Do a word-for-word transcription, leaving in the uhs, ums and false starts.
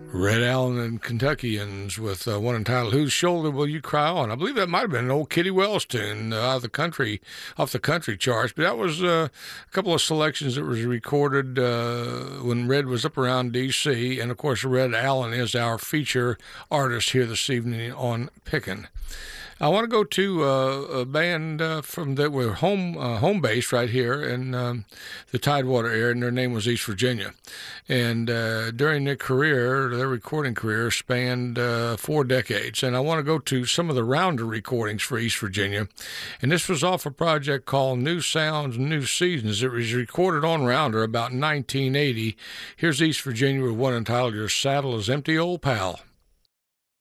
Red Allen and Kentuckians with uh, one entitled "Whose Shoulder Will You Cry On?" I believe that might have been an old Kitty Wells tune uh, out of the country, off the country charts. But that was uh, a couple of selections that was recorded uh, when Red was up around D C. And of course, Red Allen is our feature artist here this evening on Pickin'. I want to go to uh, a band uh, from that were home uh, home based right here in um, the Tidewater area, and their name was East Virginia. And uh, during their career, their recording career spanned uh, four decades. And I want to go to some of the Rounder recordings for East Virginia. And this was off a project called New Sounds, New Seasons. It was recorded on Rounder about nineteen eighty. Here's East Virginia with one entitled "Your Saddle is Empty, Old Pal."